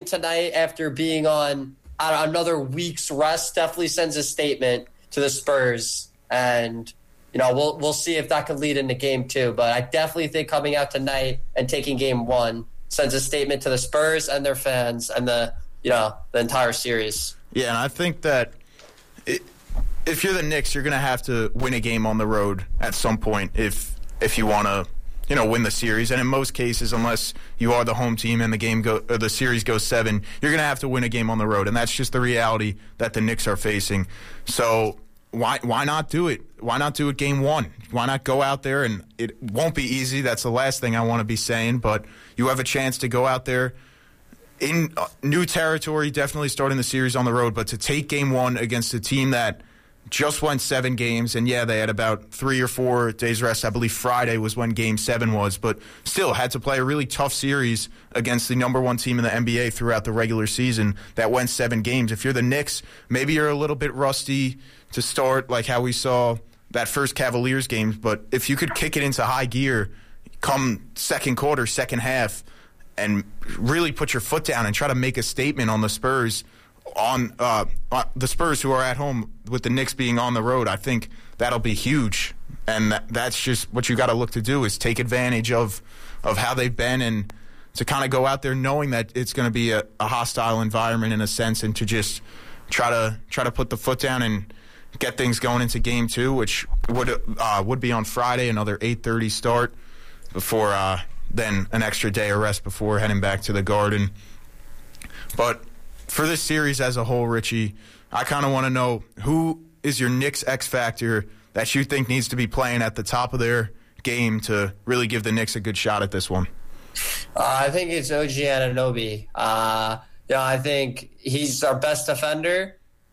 tonight after being on another week's rest definitely sends a statement to the Spurs. And, we'll see if that could lead into game 2. But I definitely think coming out tonight and taking game 1 sends a statement to the Spurs and their fans and the entire series. Yeah, and I think that if you're the Knicks, you're going to have to win a game on the road at some point if you want to, win the series. And in most cases, unless you are the home team and the series goes 7, you're going to have to win a game on the road. And that's just the reality that the Knicks are facing. So why not do it? Why not do it game 1? Why not go out there? And it won't be easy. That's the last thing I want to be saying. But you have a chance to go out there in new territory, definitely starting the series on the road. But to take game 1 against a team that just won 7 games, and yeah, they had about 3 or 4 days rest. I believe Friday was when Game 7 was, but still had to play a really tough series against the number 1 team in the NBA throughout the regular season that went 7 games. If you're the Knicks, maybe you're a little bit rusty to start, like how we saw that first Cavaliers game, but if you could kick it into high gear come second quarter, second half, and really put your foot down and try to make a statement on the Spurs, on the Spurs who are at home with the Knicks being on the road, I think that'll be huge. And that's just what you got to look to do, is take advantage of how they've been and to kind of go out there knowing that it's going to be a hostile environment in a sense, and to just try to put the foot down and get things going into game 2, which would be on Friday, another 8:30 start before then an extra day of rest before heading back to the Garden. But for this series as a whole, Richie, I kind of want to know, who is your Knicks X factor that you think needs to be playing at the top of their game to really give the Knicks a good shot at this one? I think it's OG Anunoby. I think he's our best defender.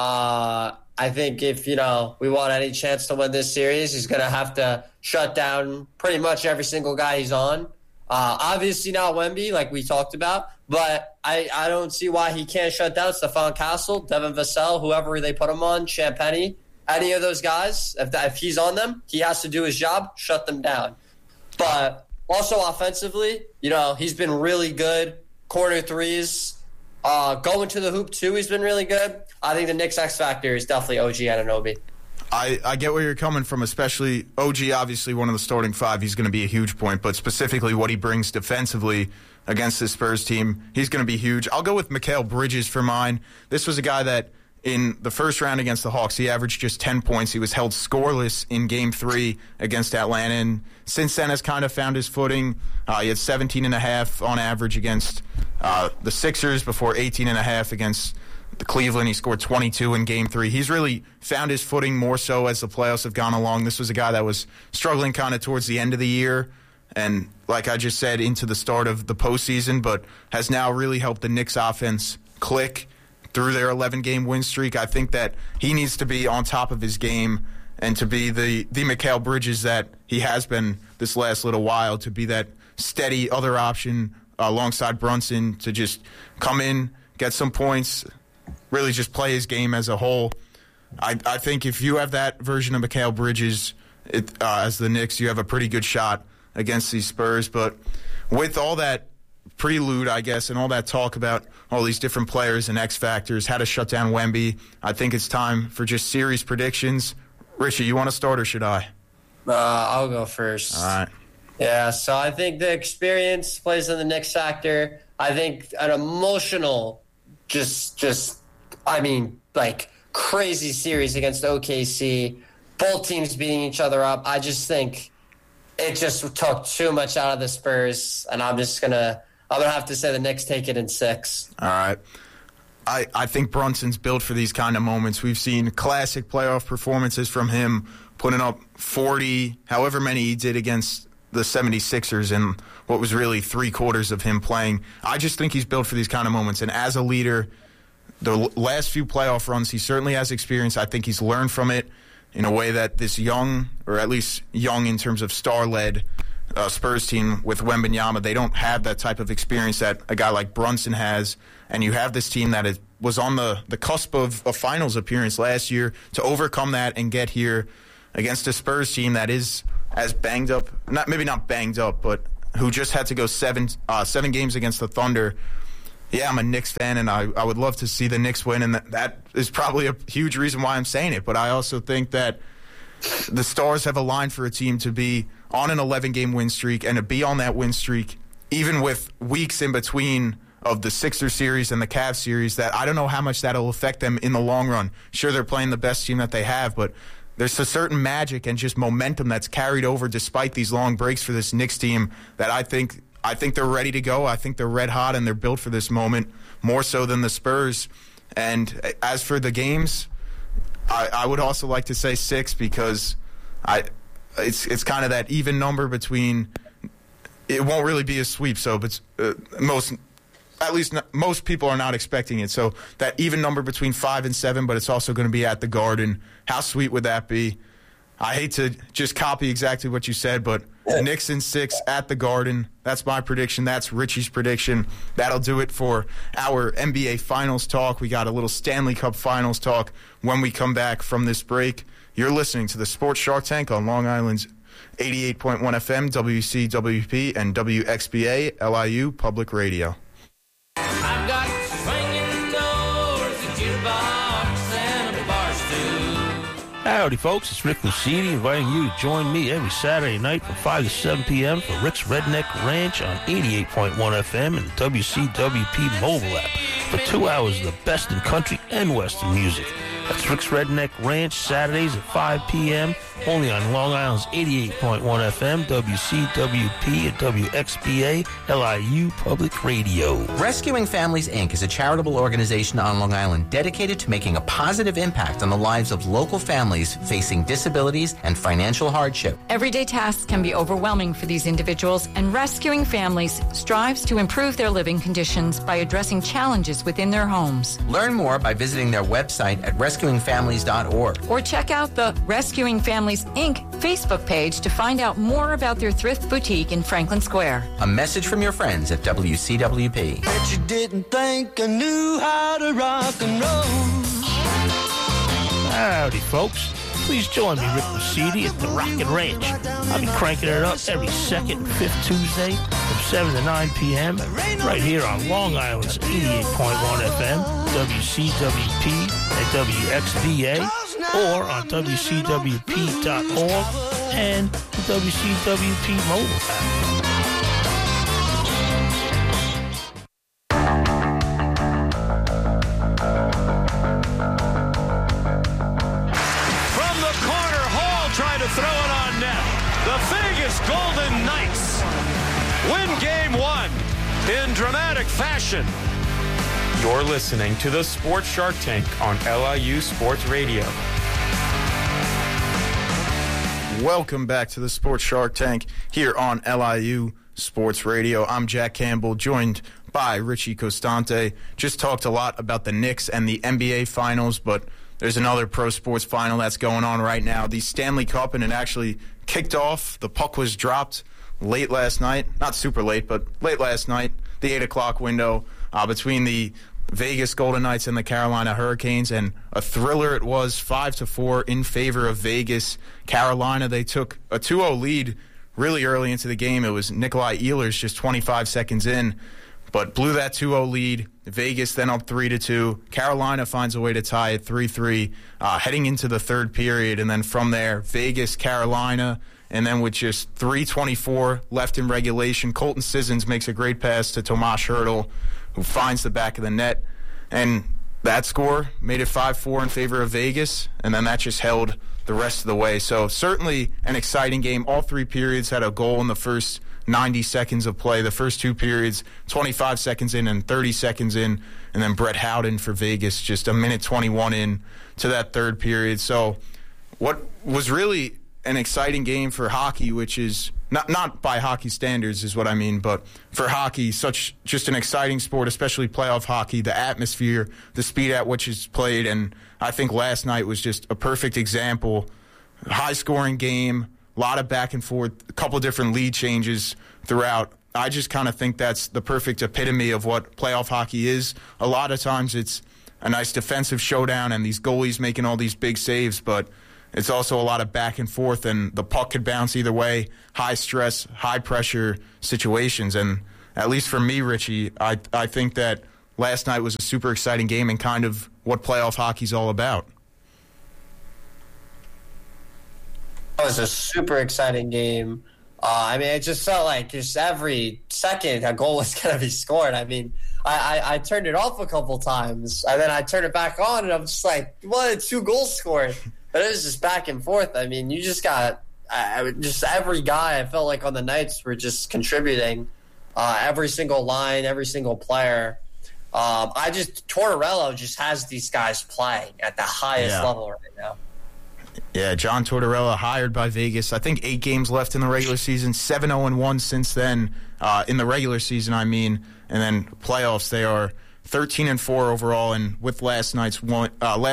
I think if, we want any chance to win this series, he's going to have to shut down pretty much every single guy he's on. Obviously not Wemby, like we talked about, but I don't see why he can't shut down Stephon Castle, Devin Vassell, whoever they put him on, Champagnie, any of those guys. If he's on them, he has to do his job, shut them down. But also offensively, he's been really good. Corner threes, going to the hoop too, he's been really good. I think the Knicks X factor is definitely OG Anunoby. I get where you're coming from, especially OG, obviously one of the starting 5. He's going to be a huge point, but specifically what he brings defensively against this Spurs team, he's going to be huge. I'll go with Mikal Bridges for mine. This was a guy that in the first round against the Hawks, he averaged just 10 points. He was held scoreless in Game 3 against Atlanta, and since then has kind of found his footing. He had 17.5 on average against the Sixers before 18.5 against the Cleveland. He scored 22 in Game 3. He's really found his footing more so as the playoffs have gone along. This was a guy that was struggling kind of towards the end of the year and, like I just said, into the start of the postseason, but has now really helped the Knicks offense click through their 11-game win streak. I think that he needs to be on top of his game and to be the Mikal Bridges that he has been this last little while, to be that steady other option alongside Brunson, to just come in, get some points, really just play his game as a whole. I think if you have that version of Mikal Bridges as the Knicks, you have a pretty good shot against these Spurs. But with all that prelude, I guess, and all that talk about all these different players and X factors, how to shut down Wemby, I think it's time for just series predictions. Richie, you want to start or should I? I'll go first. All right. Yeah, so I think the experience plays in the Knicks factor. I think an emotional, crazy series against OKC, both teams beating each other up. I just think it just took too much out of the Spurs, and I'm gonna have to say the Knicks take it in 6. All right. I think Brunson's built for these kind of moments. We've seen classic playoff performances from him, putting up 40, however many he did against the 76ers in what was really 3 quarters of him playing. I just think he's built for these kind of moments. And as a leader, the last few playoff runs, he certainly has experience. I think he's learned from it in a way that this young, or at least young in terms of star-led Spurs team with Wembanyama, they don't have that type of experience that a guy like Brunson has. And you have this team that was on the cusp of a finals appearance last year, to overcome that and get here against a Spurs team that is as banged up, maybe not banged up, but who just had to go seven games against the Thunder. Yeah, I'm a Knicks fan, and I would love to see the Knicks win, and that is probably a huge reason why I'm saying it. But I also think that the stars have aligned for a team to be on an 11-game win streak and to be on that win streak, even with weeks in between of the Sixers series and the Cavs series, that I don't know how much that'll affect them in the long run. Sure, they're playing the best team that they have, but there's a certain magic and just momentum that's carried over despite these long breaks for this Knicks team that I think they're ready to go. I think they're red hot and they're built for this moment more so than the Spurs. And as for the games, I would also like to say 6 because it's kind of that even number between. It won't really be a sweep, so but most people are not expecting it. So that even number between 5 and 7, but it's also going to be at the Garden. How sweet would that be? I hate to just copy exactly what you said, but Knicks in 6 at the Garden. That's my prediction. That's Richie's prediction. That'll do it for our NBA Finals talk. We got a little Stanley Cup Finals talk when we come back from this break. You're listening to the Sports Shark Tank on Long Island's 88.1 FM, WCWP, and WXBA, LIU Public Radio. I've got swinging doors, a jukebox, and a bar stool. Howdy, folks. It's Rick Lucidi inviting you to join me every Saturday night from 5 to 7 p.m. for Rick's Redneck Ranch on 88.1 FM and the WCWP mobile app for 2 hours of the best in country and western music. That's Rick's Redneck Ranch, Saturdays at 5 p.m., only on Long Island's 88.1 FM, WCWP, and WXBA, LIU Public Radio. Rescuing Families, Inc. is a charitable organization on Long Island dedicated to making a positive impact on the lives of local families facing disabilities and financial hardship. Everyday tasks can be overwhelming for these individuals, and Rescuing Families strives to improve their living conditions by addressing challenges within their homes. Learn more by visiting their website at rescuingfamilies.org. Or check out the Rescuing Families, Inc. Facebook page to find out more about their thrift boutique in Franklin Square. A message from your friends at WCWP. Bet you didn't think I knew how to rock and roll. Howdy, folks. Please join me, Rick Lucidi, at the Rockin' Ranch. I'll be cranking it up every second and fifth Tuesday from 7 to 9 p.m. right here on Long Island's 88.1 FM, WCWP, and WXBA, or on WCWP.org and the WCWP mobile app. Throw it on net. The Vegas Golden Knights win Game 1 in dramatic fashion. You're listening to the Sports Shark Tank on LIU Sports Radio. Welcome back to the Sports Shark Tank here on LIU Sports Radio. I'm Jack Campbell, joined by Richie Costante. Just talked a lot about the Knicks and the NBA Finals, but there's another pro sports final that's going on right now. The Stanley Cup, and it actually kicked off. The puck was dropped late last night. Not super late, but late last night. The 8 o'clock window between the Vegas Golden Knights and the Carolina Hurricanes. And a thriller it was, 5-4 in favor of Vegas. Carolina, they took a 2-0 lead really early into the game. It was Nikolai Ehlers just 25 seconds in, but blew that 2-0 lead. Vegas then up 3-2. Carolina finds a way to tie it 3-3 heading into the third period. And then from there, Vegas, Carolina, and then with just 3:24 left in regulation, Colton Sissons makes a great pass to Tomas Hertl, who finds the back of the net. And that score made it 5-4 in favor of Vegas, and then that just held the rest of the way. So certainly an exciting game. All three periods had a goal in the first 90 seconds of play. The first two periods, 25 seconds in and 30 seconds in, and then Brett Howden for Vegas just a minute 21 in to that third period. So what was really an exciting game for hockey, which is not by hockey standards is what I mean, but for hockey, such just an exciting sport, especially playoff hockey, the atmosphere, the speed at which it's played, and I think last night was just a perfect example. High-scoring game, a lot of back and forth, a couple different lead changes throughout. I just kind of think that's the perfect epitome of what playoff hockey is. A lot of times it's a nice defensive showdown and these goalies making all these big saves, but it's also a lot of back and forth, and the puck could bounce either way, high-stress, high-pressure situations. And at least for me, Richie, I think that last night was a super exciting game and kind of what playoff hockey's all about. It was a super exciting game. I mean, it just felt like just every second a goal was going to be scored. I mean, I turned it off a couple times, and then I turned it back on, and I'm just like, what, 2 goals scored? But it was just back and forth. I mean, you just got just every guy, I felt like on the Knights were just contributing. Every single line, every single player. Tortorella just has these guys playing at the highest level right now. Yeah, John Tortorella hired by Vegas. I think 8 games left in the regular season, 7-0-1 since then. In the regular season, I mean, and then playoffs, they are 13-4 overall. And with last night's win,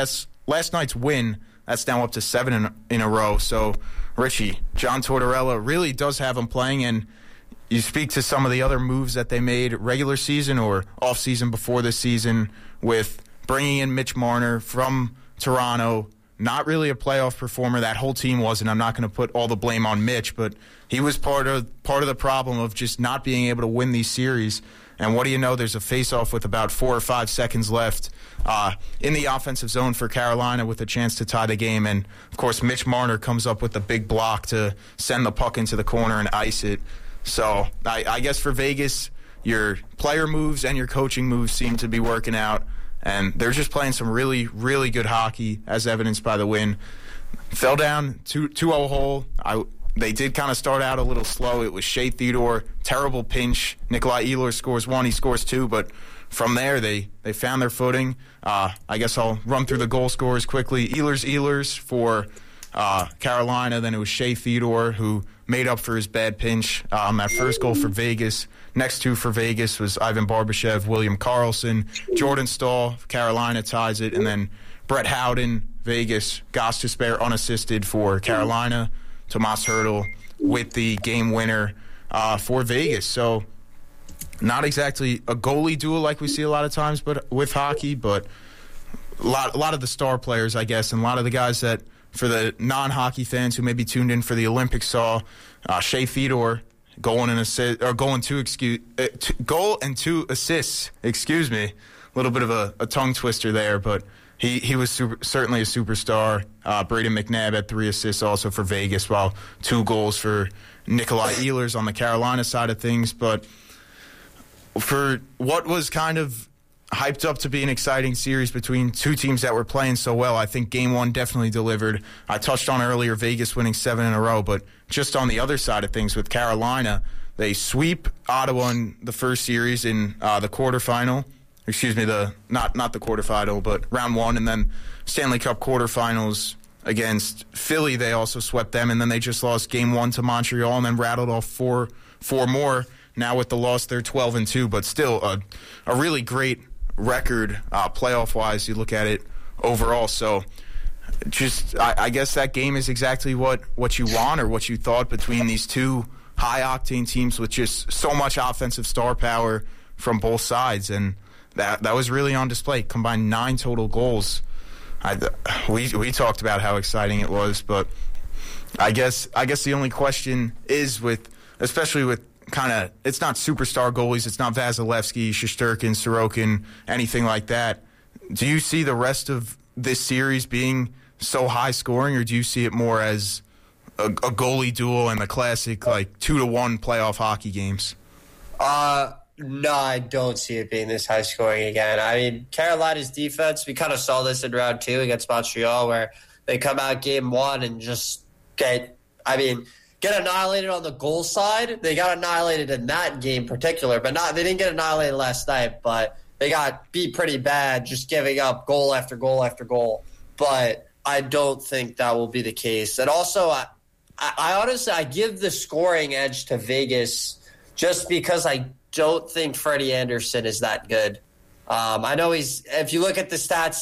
that's now up to 7 in a row. So, Richie, John Tortorella really does have them playing. And you speak to some of the other moves that they made regular season or off season before this season with bringing in Mitch Marner from Toronto. Not really a playoff performer. That whole team wasn't. I'm not going to put all the blame on Mitch, but he was part of the problem of just not being able to win these series. And what do you know? There's a face-off with about 4 or 5 seconds left in the offensive zone for Carolina with a chance to tie the game. And, of course, Mitch Marner comes up with a big block to send the puck into the corner and ice it. So I guess for Vegas, your player moves and your coaching moves seem to be working out. And they're just playing some really, really good hockey, as evidenced by the win. Fell down 2-0 hole. They did kind of start out a little slow. It was Shea Theodore, terrible pinch. Nikolai Ehlers scores 1, he scores 2. But from there, they found their footing. I guess I'll run through the goal scorers quickly. Ehlers for Carolina. Then it was Shea Theodore who made up for his bad pinch on that first goal for Vegas. Next 2 for Vegas was Ivan Barbashev, William Karlsson, Jordan Staal, Carolina ties it, and then Brett Howden, Vegas, Gostisbehere unassisted for Carolina, Tomas Hertl with the game winner for Vegas. So not exactly a goalie duel like we see a lot of times but with hockey, but a lot of the star players, I guess, and a lot of the guys that, for the non-hockey fans who may be tuned in for the Olympics, saw Shea Theodore goal and 2 assists. Excuse me, a little bit of a tongue twister there, but he was certainly a superstar. Braden McNabb had 3 assists also for Vegas, while 2 goals for Nikolai Ehlers on the Carolina side of things. But for what was kind of hyped up to be an exciting series between 2 teams that were playing so well, I think Game 1 definitely delivered. I touched on earlier Vegas winning 7 in a row, but just on the other side of things with Carolina, they sweep Ottawa in the first series in the quarterfinal. Excuse me, not the quarterfinal, but round 1, and then Stanley Cup quarterfinals against Philly. They also swept them, and then they just lost Game 1 to Montreal, and then rattled off four more. Now with the loss, they're 12-2, but still a really great record playoff-wise. You look at it overall, so just I guess that game is exactly what you want or what you thought between these 2 high-octane teams with just so much offensive star power from both sides, and that was really on display. Combined 9 total goals. We talked about how exciting it was, but I guess the only question is especially with kind of, it's not superstar goalies, it's not Vasilevsky, Shesterkin, Sorokin, anything like that. Do you see the rest of this series being so high scoring, or do you see it more as a goalie duel and the classic 2-1 playoff hockey games? No, I don't see it being this high scoring again. I mean, Carolina's defense, we kind of saw this in round 2 against Montreal, where they come out Game 1 and just get annihilated on the goal side. They got annihilated in that game in particular, but they didn't get annihilated last night, but they got beat pretty bad, just giving up goal after goal after goal. But I don't think that will be the case. And also, I honestly, I give the scoring edge to Vegas just because I don't think Freddie Anderson is that good. I know if you look at the stats,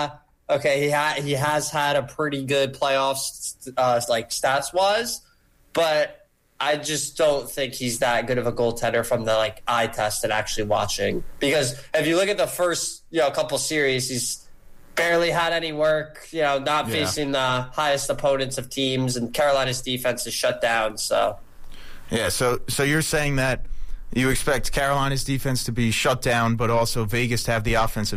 he has had a pretty good playoffs, stats-wise, but I just don't think he's that good of a goaltender from the eye test and actually watching. Because if you look at the first couple series, he's barely had any work. Not facing the highest opponents of teams, and Carolina's defense is shut down. So yeah, so you're saying that You expect Carolina's defense to be shut down, but also Vegas to have the offensive